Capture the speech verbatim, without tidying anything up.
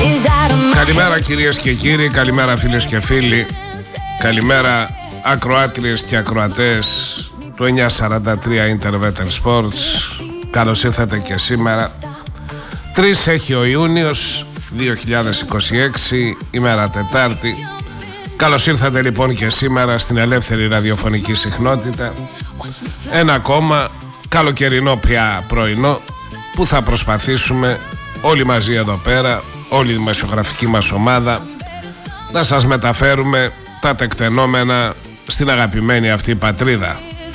Καλημέρα κυρίες και κύριοι, καλημέρα φίλες και φίλοι, καλημέρα ακροάτριες και ακροατές του εννιακόσια σαράντα τρία Interveter Sports. Καλώς ήρθατε και σήμερα. Τρεις έχει ο Ιούνιος δύο χιλιάδες είκοσι έξι, ημέρα Τετάρτη. Καλώς ήρθατε λοιπόν και σήμερα στην ελεύθερη ραδιοφωνική συχνότητα. Ένα ακόμα καλοκαιρινό πια πρωινό που θα προσπαθήσουμε όλοι μαζί εδώ πέρα, όλη η μεσογραφική μας ομάδα, να σας μεταφέρουμε τα τεκτενόμενα στην αγαπημένη αυτή πατρίδα.